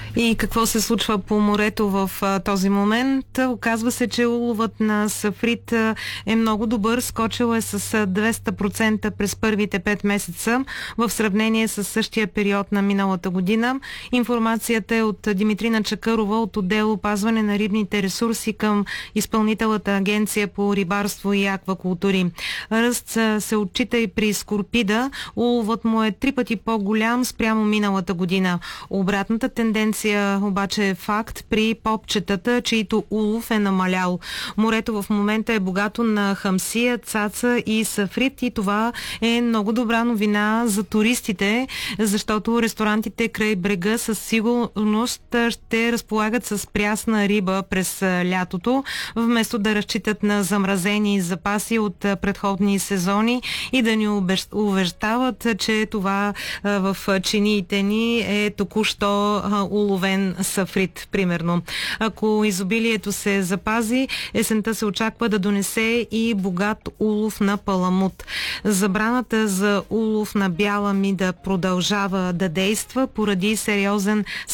И какво се случва по морето в този момент? Оказва се, че уловът на сафрит е много добър. Скочил е с 200% през първите 5 месеца в сравнение с същия период на миналата година. Информацията е от Димитрина Чакърова от отдел опазване на рибните ресурси към Изпълнителната агенция по рибарство и аквакултури. Ръст се отчита и при скорпида. Уловът му е 3 пъти по-голям спрямо миналата година. Обратната тенденция обаче е факт при попчетата, чието улов е намалял. Морето в момента е богато на хамсия, цаца и сафрит и това е много добра новина за туристите, защото ресторантите край брега със сигурност ще разполагат с прясна риба през лятото, вместо да разчитат на замразени запаси от предходни сезони и да ни увещават, че това в чиниите ни е току-що уловен сафрит, примерно. Ако изобилието се запази, есента се очаква да донесе и богат улов на паламут. Забраната за улов на бяла мида продължава да действа поради сериозен